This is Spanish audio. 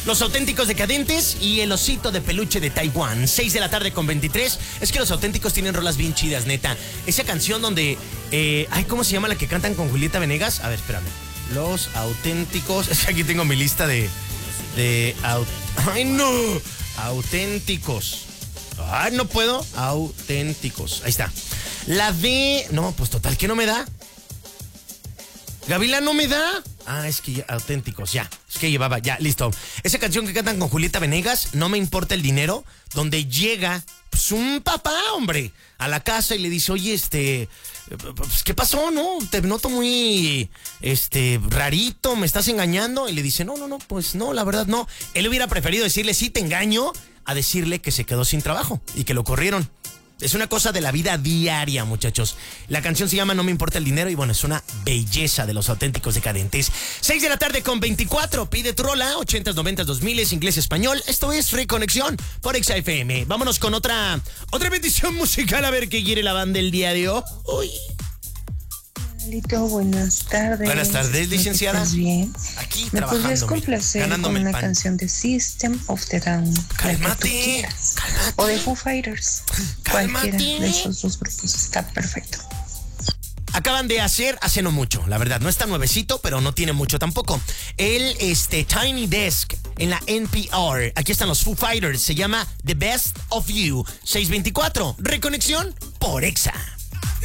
Los Auténticos Decadentes y el Osito de Peluche de Taiwán. 6 de la tarde con 23. Es que Los Auténticos tienen rolas bien chidas, neta. Esa canción donde... ¿cómo se llama la que cantan con Julieta Venegas? A ver, espérame. Los Auténticos... Es que aquí tengo mi lista de... ¡Ay, no! Auténticos. ¡Ay, no puedo! Auténticos. Ahí está. La de... No, pues total, ¿qué no me da? ¿Gavilán no me da? Es que ya, Auténticos, ya. Es que llevaba, ya, listo. Esa canción que cantan con Julieta Venegas, No me importa el dinero, donde llega pues, un papá, hombre, a la casa y le dice, oye, pues, ¿qué pasó, no? Te noto muy, rarito, ¿me estás engañando? Y le dice, no, pues no, la verdad no. Él hubiera preferido decirle, sí, te engaño, a decirle que se quedó sin trabajo y que lo corrieron. Es una cosa de la vida diaria, muchachos. La canción se llama No me importa el dinero y bueno, es una belleza de Los Auténticos Decadentes. 6 de la tarde con 24. Pide tu rola, 80s, 90s, 2000s, inglés, español. Esto es Reconexión por XFM. Vámonos con otra petición musical a ver qué quiere la banda el día de hoy. Lito, buenas tardes. Buenas tardes, licenciada. ¿Estás bien? Aquí ¿Me podrías trabajando. complacer con una canción de System of the Down? Cálmate. O de Foo Fighters. Cálmate. Cualquiera de esos dos grupos está perfecto. Acaban de hacer hace no mucho, la verdad, no está nuevecito, pero no tiene mucho tampoco. El Tiny Desk en la NPR. Aquí están los Foo Fighters, se llama The Best of You. 624, Reconexión por Exa.